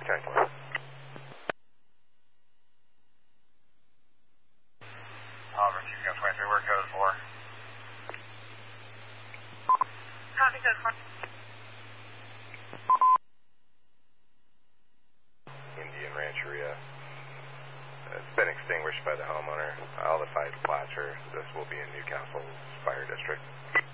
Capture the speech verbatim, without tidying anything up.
ten four. Oliver, two gun twenty-three, we're code four. Copy code four. Indian Rancheria. It's been extinguished by the homeowner. All the five plots are, this will be in Newcastle's fire district.